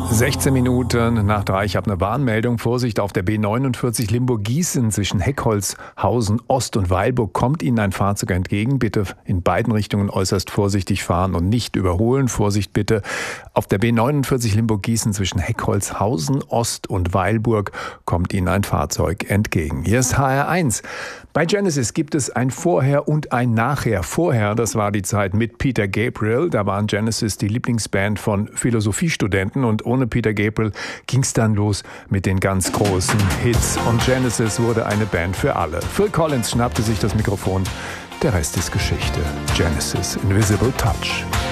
16 Minuten nach 3. Ich habe eine Warnmeldung. Vorsicht, auf der B49 Limburg-Gießen zwischen Heckholzhausen Ost und Weilburg kommt Ihnen ein Fahrzeug entgegen. Bitte in beiden Richtungen äußerst vorsichtig fahren und nicht überholen. Vorsicht bitte. Auf der B49 Limburg-Gießen zwischen Heckholzhausen Ost und Weilburg kommt Ihnen ein Fahrzeug entgegen. Hier ist HR1. Bei Genesis gibt es ein Vorher und ein Nachher. Vorher, das war die Zeit mit Peter Gabriel. Da waren Genesis die Lieblingsband von Philosophiestudenten und ohne Peter Gabriel ging es dann los mit den ganz großen Hits. Und Genesis wurde eine Band für alle. Phil Collins schnappte sich das Mikrofon. Der Rest ist Geschichte. Genesis, Invisible Touch.